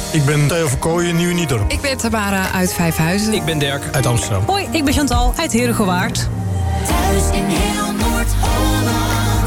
Ik ben Theo Verkooyen, Nieuw-Niedorp. Ik ben Tamara uit Vijfhuizen. Ik ben Dirk uit Amsterdam. Hoi, ik ben Chantal uit Herugewaard. Thuis in heel Noord-Holland.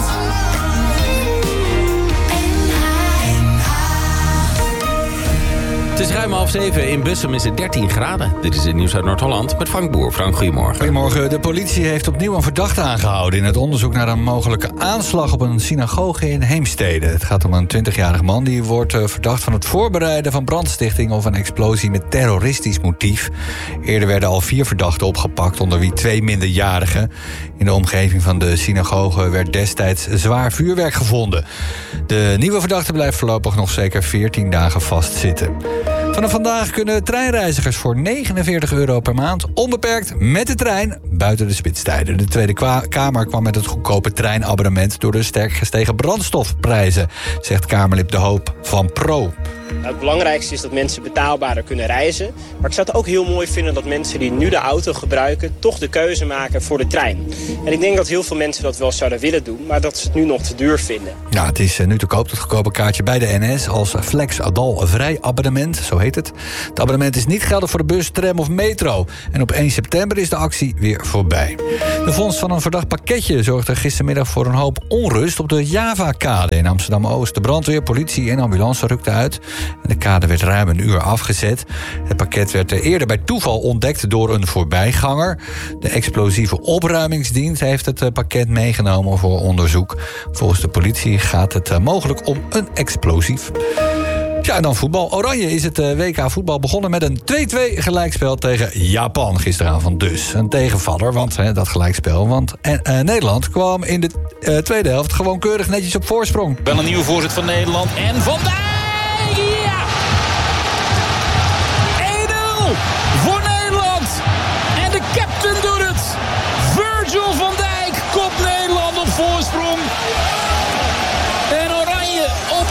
Het is ruim 6:30. In Bussum is het 13 graden. Dit is het nieuws uit Noord-Holland met Frank Boer. Frank, goedemorgen. Goedemorgen. De politie heeft opnieuw een verdachte aangehouden in het onderzoek naar een mogelijke aanslag op een synagoge in Heemstede. Het gaat om een 20-jarige man die wordt verdacht van het voorbereiden van brandstichting of een explosie met terroristisch motief. Eerder werden al 4 verdachten opgepakt, onder wie 2 minderjarigen. In de omgeving van de synagoge werd destijds zwaar vuurwerk gevonden. De nieuwe verdachte blijft voorlopig nog zeker 14 dagen vastzitten. Vanaf vandaag kunnen treinreizigers voor €49 per maand onbeperkt met de trein buiten de spitstijden. De Tweede Kamer kwam met het goedkope treinabonnement door de sterk gestegen brandstofprijzen, zegt Kamerlid De Hoop van Pro. Het belangrijkste is dat mensen betaalbaarder kunnen reizen. Maar ik zou het ook heel mooi vinden dat mensen die nu de auto gebruiken toch de keuze maken voor de trein. En ik denk dat heel veel mensen dat wel zouden willen doen, maar dat ze het nu nog te duur vinden. Ja, het is nu te koop, het goedkope kaartje bij de NS als Flex Adal vrij abonnement, zo heet het. Het abonnement is niet geldig voor de bus, tram of metro. En op 1 september is de actie weer voorbij. De vondst van een verdacht pakketje zorgde gistermiddag voor een hoop onrust op de Java-kade in Amsterdam-Oost. De brandweer, politie en ambulance rukten uit. De kade werd ruim een uur afgezet. Het pakket werd eerder bij toeval ontdekt door een voorbijganger. De explosieve opruimingsdienst heeft het pakket meegenomen voor onderzoek. Volgens de politie gaat het mogelijk om een explosief. Ja, en dan voetbal. Oranje is het WK voetbal begonnen met een 2-2 gelijkspel tegen Japan gisteravond dus. Een tegenvaller, want dat gelijkspel. Want Nederland kwam in de tweede helft gewoon keurig netjes op voorsprong. Wel een nieuwe voorzet van Nederland en Van Dijk! Ja! 1-0 voor Nederland. En de captain doet het. Virgil van Dijk komt Nederland op voorsprong. En Oranje op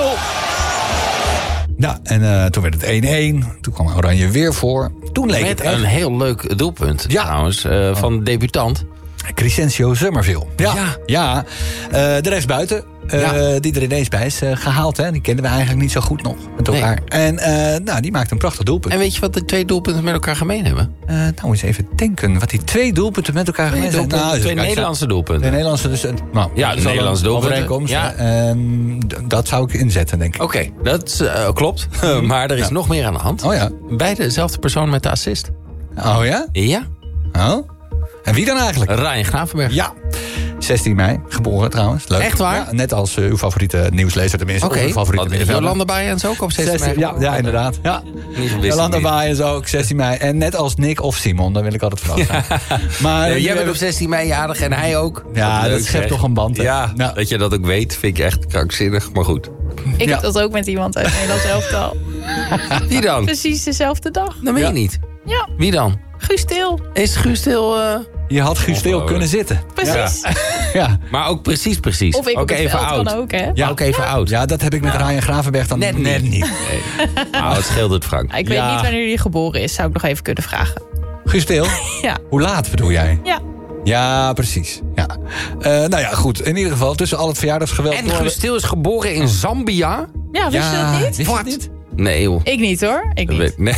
1-0. Ja, en toen werd het 1-1. Toen kwam Oranje weer voor. Toen leek het echt een heel leuk doelpunt trouwens van de debutant. Crescencio Summerville. Ja. De rechtsbuiten. Die er ineens bij is gehaald. Hè. Die kennen we eigenlijk niet zo goed nog met elkaar. Nee. En die maakt een prachtig doelpunt. En weet je wat de 2 doelpunten met elkaar gemeen hebben? Nou, eens even denken. Wat die 2 doelpunten met elkaar gemeen hebben. Nou, 2 Nederlandse doelpunten. 2 Nederlandse dus. Ja, de Nederlandse doelpunten. Ja. Dat zou ik inzetten, denk ik. Oké, dat klopt. Maar er is nog meer aan de hand. Oh ja. Beide dezelfde persoon met de assist. Oh ja? Ja. Oh. En wie dan eigenlijk? Ryan Gravenberg. Ja. 16 mei, geboren trouwens. Leuk. Echt waar? Ja, net als uw favoriete nieuwslezer tenminste. Oké. Jolanda Baaiens ook op 16 mei? Ja, inderdaad. Ja. Jolanda Baaiens ook, 16 mei. En net als Nick of Simon, daar wil ik altijd vanaf zijn. Maar jij bent op 16 mei jarig en hij ook. Ja, dat schept toch een band. Hè? Ja, dat je dat ook weet, vind ik echt krankzinnig, maar goed. Ik heb dat ook met iemand uit Nederlands elftal. Wie dan? Precies dezelfde dag. Dat meen je niet. Ja. Wie dan? Guus Til. Is Guus Til... Je had Guus Til kunnen zitten. Precies. Ja. Maar ook precies. Of ik ook even oud. Dan ook, hè? Ja, ook even oud. Ja, dat heb ik met Ryan Gravenberg dan net niet. Nee. Nou, het scheelt het, Frank. Ik weet niet wanneer hij geboren is. Zou ik nog even kunnen vragen. Guus Til? Ja. Hoe laat bedoel jij? Ja. Ja, precies. Ja. Nou ja, goed. In ieder geval, tussen al het verjaardagsgeweld... En Guus Til is geboren in Zambia? Ja, wist je dat niet? Wist je dat niet? Nee, joh. Ik niet, hoor. Ik niet. Nee.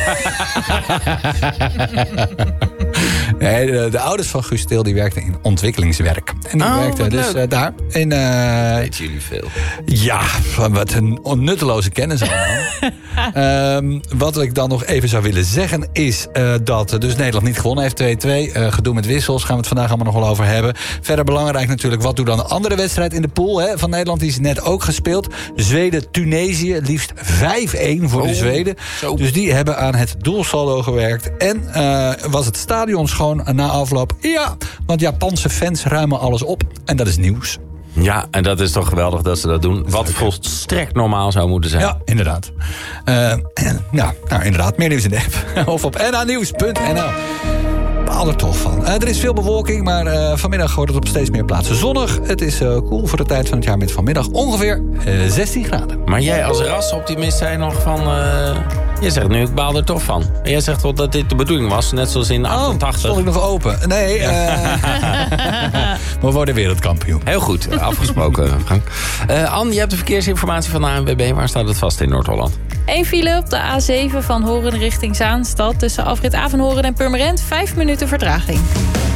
Nee, de ouders van Guus Til die werkten in ontwikkelingswerk. En die werkten dus daar. En, weet jullie veel. Ja, wat een nutteloze kennis allemaal. Wat ik dan nog even zou willen zeggen is dat dus Nederland niet gewonnen heeft. 2-2. Gedoe met wissels. Gaan we het vandaag allemaal nog wel over hebben. Verder belangrijk natuurlijk, wat doet dan de andere wedstrijd in de pool van Nederland? Die is net ook gespeeld. Zweden-Tunesië, liefst 5-1 voor de Zweden. Zo. Dus die hebben aan het doelsaldo gewerkt. En was het stadion schoon na afloop? Ja, want Japanse fans ruimen alles op. En dat is nieuws. Ja, en dat is toch geweldig dat ze dat doen. Wat volstrekt normaal zou moeten zijn. Ja, inderdaad. Nou, inderdaad. Meer nieuws in de app. Of op nhnieuws.nl. Baal er toch van. Er is veel bewolking, maar vanmiddag wordt het op steeds meer plaatsen zonnig. Het is koel voor de tijd van het jaar met vanmiddag ongeveer 16 graden. Maar jij als rasoptimist zei nog van... je zegt nu, ik baal er toch van. En jij zegt wel dat dit de bedoeling was, net zoals in 88. Stond ik nog open? Nee, we worden wereldkampioen. Heel goed, afgesproken, Frank. Anne, je hebt de verkeersinformatie van de ANWB. Waar staat het vast in Noord-Holland? 1 file op de A7 van Horen richting Zaanstad. Tussen afrit Avenhoorn en Purmerend 5 minuten vertraging.